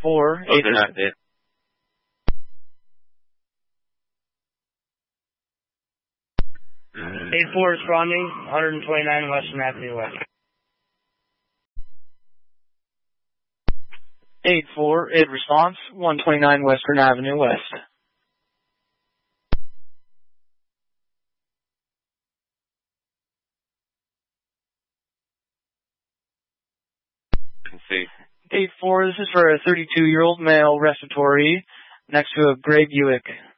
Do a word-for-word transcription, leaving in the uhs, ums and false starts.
four. Oh, they're not dead. eight four responding, one twenty-nine Western Avenue West. eight four, id response, one twenty-nine Western Avenue West. Can see. eight four, this is for a thirty-two-year-old male respiratory next to a gray Buick.